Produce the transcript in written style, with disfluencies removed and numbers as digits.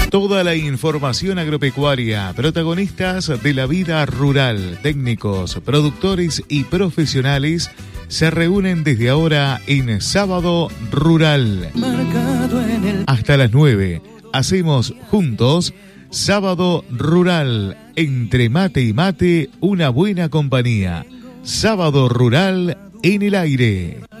Toda la información agropecuaria, protagonistas de la vida rural, técnicos, productores y profesionales se reúnen desde ahora en Sábado Rural. Hasta las 9 hacemos juntos Sábado Rural. Entre mate y mate, una buena compañía. Sábado Rural en el aire.